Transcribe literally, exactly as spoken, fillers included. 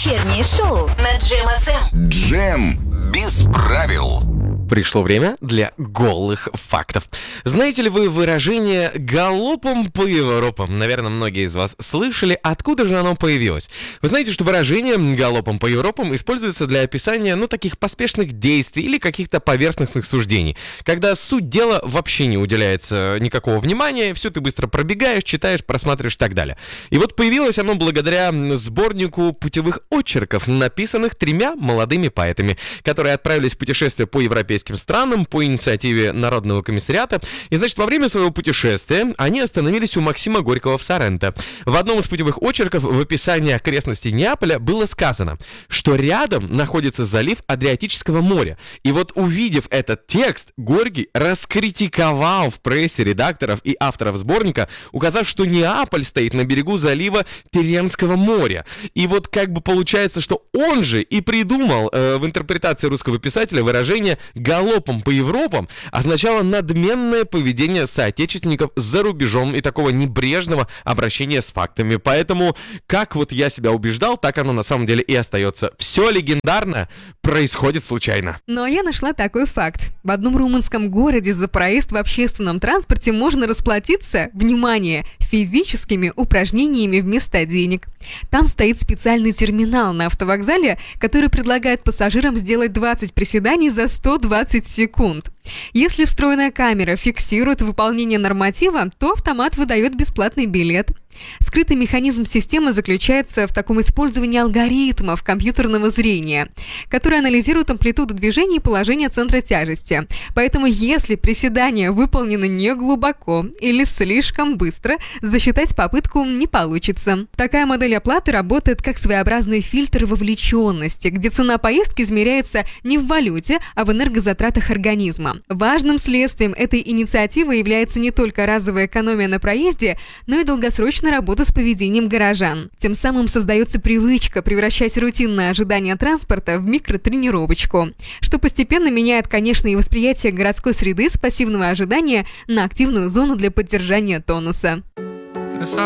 Вечернее шоу на Джем эф эм. Джем без правил. Пришло время для голых фактов. Знаете ли вы выражение «галопом по Европам»? Наверное, многие из вас слышали. Откуда же оно появилось? Вы знаете, что выражение «галопом по Европам» используется для описания, ну, таких поспешных действий или каких-то поверхностных суждений, когда суть дела вообще не уделяется никакого внимания, все ты быстро пробегаешь, читаешь, просматриваешь и так далее. И вот появилось оно благодаря сборнику путевых очерков, написанных тремя молодыми поэтами, которые отправились в путешествие по европейским странам по инициативе Народного комиссариата. И, значит, во время своего путешествия они остановились у Максима Горького в Соренто. В одном из путевых очерков в описании окрестностей Неаполя было сказано, что рядом находится залив Адриатического моря. И вот, увидев этот текст, Горький раскритиковал в прессе редакторов и авторов сборника, указав, что Неаполь стоит на берегу залива Тиренского моря. И вот как бы получается, что он же и придумал э, в интерпретации русского писателя выражение «галопом по Европам» означало надменное поведение соотечественников за рубежом и такого небрежного обращения с фактами. Поэтому, как вот я себя убеждал, так оно на самом деле и остается. Все легендарно происходит случайно. Но я нашла такой факт. В одном румынском городе за проезд в общественном транспорте можно расплатиться, внимание, физическими упражнениями вместо денег. Там стоит специальный терминал на автовокзале, который предлагает пассажирам сделать двадцать приседаний за сто двадцать секунд. Если встроенная камера фиксирует выполнение норматива, то автомат выдает бесплатный билет. Скрытый механизм системы заключается в таком использовании алгоритмов компьютерного зрения, которые анализируют амплитуду движения и положение центра тяжести. Поэтому, если приседания выполнены не глубоко или слишком быстро, засчитать попытку не получится. Такая модель оплаты работает как своеобразный фильтр вовлеченности, где цена поездки измеряется не в валюте, а в энергозатратах организма. Важным следствием этой инициативы является не только разовая экономия на проезде, но и долгосрочная работа с поведением горожан. Тем самым создается привычка превращать рутинное ожидание транспорта в микротренировочку, что постепенно меняет, конечно, и восприятие городской среды с пассивного ожидания на активную зону для поддержания тонуса.